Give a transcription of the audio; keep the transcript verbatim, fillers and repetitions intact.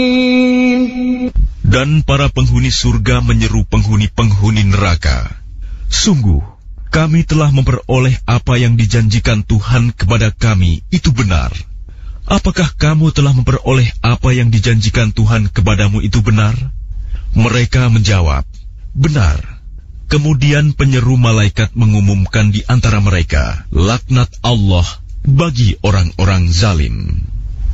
Dan para penghuni surga menyeru penghuni-penghuni neraka, sungguh, kami telah memperoleh apa yang dijanjikan Tuhan kepada kami itu benar. Apakah kamu telah memperoleh apa yang dijanjikan Tuhan kepadamu itu benar? Mereka menjawab, benar. Kemudian penyeru malaikat mengumumkan di antara mereka, laknat Allah bagi orang-orang zalim.